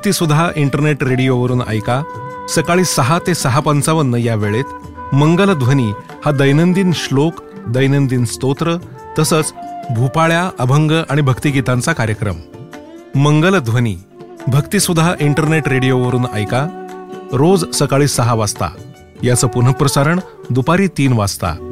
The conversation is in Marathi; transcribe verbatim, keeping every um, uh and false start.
भक्तिसुधा इंटरनेट रेडिओवरून ऐका. सकाळी सहा ते सहा पंचावन्न या वेळेत मंगलध्वनी हा दैनंदिन श्लोक, दैनंदिन स्तोत्र तसंच भूपाळ्या, अभंग आणि भक्तिगीतांचा कार्यक्रम. मंगलध्वनी भक्तिसुधा इंटरनेट रेडिओवरून ऐका रोज सकाळी सहा वाजता. याचं पुनःप्रसारण दुपारी तीन वाजता.